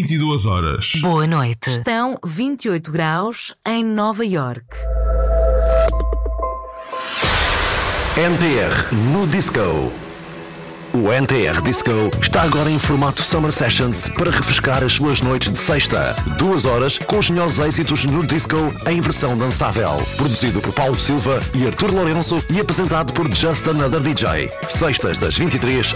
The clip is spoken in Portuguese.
22 horas. Boa noite. Estão 28 graus em Nova York. NTR no Disco. O NTR Disco está agora em formato Summer Sessions para refrescar as suas noites de sexta. 2 horas com os melhores êxitos no disco em versão dançável. Produzido por Paulo Silva e Artur Lourenço e apresentado por Just Another DJ. Sextas das 23